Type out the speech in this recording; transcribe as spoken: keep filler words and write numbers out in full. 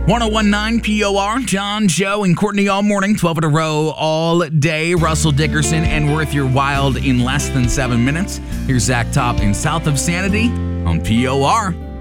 ten nineteen P O R, John, Joe, and Courtney all morning, twelve in a row all day. Russell Dickerson and Worth Your Wild in less than seven minutes. Here's Zach Top in South of Sanity on P O R.